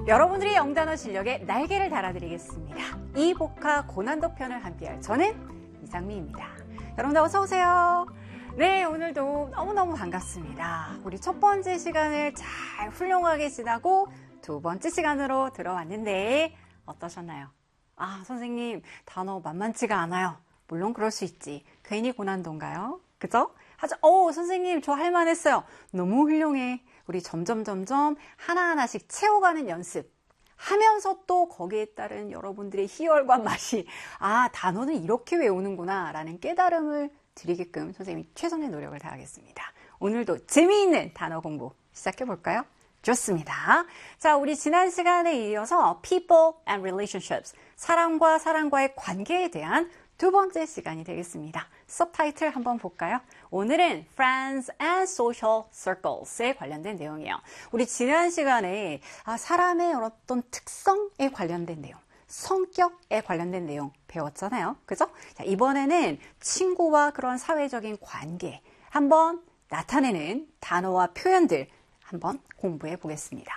여러분들이 영단어 실력에 날개를 달아드리겠습니다. 이복화 고난도 편을 함께할 저는 이상미입니다. 여러분들 어서 오세요. 네, 오늘도 너무너무 반갑습니다. 우리 첫 번째 시간을 잘 훌륭하게 지나고 두 번째 시간으로 들어왔는데 어떠셨나요? 아, 선생님 단어 만만치가 않아요. 물론 그럴 수 있지. 괜히 고난도인가요? 그죠? 선생님 저 할만했어요. 너무 훌륭해. 우리 점점 하나하나씩 채워가는 연습 하면서 또 거기에 따른 여러분들의 희열과 맛이 단어는 이렇게 외우는구나 라는 깨달음을 드리게끔 선생님이 최선의 노력을 다하겠습니다. 오늘도 재미있는 단어 공부 시작해 볼까요? 좋습니다. 자, 우리 지난 시간에 이어서 People and Relationships, 사람과 사람과의 관계에 대한 두 번째 시간이 되겠습니다. 서브타이틀 한번 볼까요? 오늘은 Friends and Social Circles에 관련된 내용이에요. 우리 지난 시간에 사람의 어떤 특성에 관련된 내용, 성격에 관련된 내용 배웠잖아요. 그죠? 자, 이번에는 친구와 그런 사회적인 관계 한번 나타내는 단어와 표현들 한번 공부해 보겠습니다.